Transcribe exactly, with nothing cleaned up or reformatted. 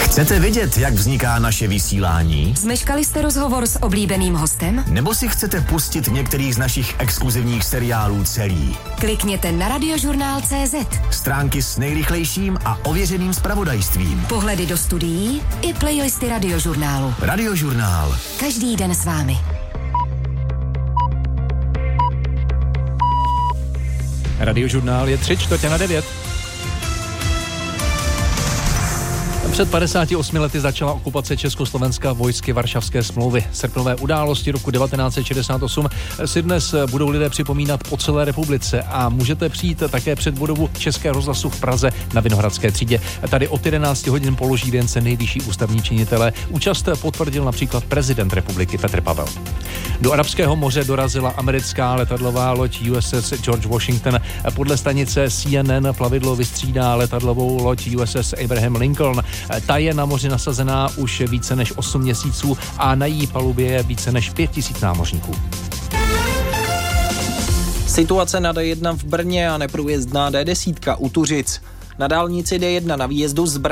Chcete vědět, jak vzniká naše vysílání? Zmeškali jste rozhovor s oblíbeným hostem? Nebo si chcete pustit některý z našich exkluzivních seriálů celý? Klikněte na radiožurnál tečka cé zet. Stránky s nejrychlejším a ověřeným zpravodajstvím. Pohledy do studií i playlisty Radiožurnálu. Radiožurnál. Každý den s vámi. Radiožurnál je tři čtvrtě na devět. Před padesáti osmi lety začala okupace Československa vojsky Varšavské smlouvy. Srpnové události roku devatenáct set šedesát osm si dnes budou lidé připomínat po celé republice a můžete přijít také před budovu Českého rozhlasu v Praze na Vinohradské třídě. Tady od jedenácti hodin položí věnce nejvyšší ústavní činitelé. Účast potvrdil například prezident republiky Petr Pavel. Do Arabského moře dorazila americká letadlová loď U S S George Washington. Podle stanice C N N plavidlo vystřídá letadlovou loď U S S Abraham Lincoln. Ta je na moři nasazená už více než osm měsíců a na její palubě je více než pět tisíc námořníků. Situace na D jedna v Brně a neprůjezdná D deset u Tuřic. Na dálnici D jedna na výjezdu z Brna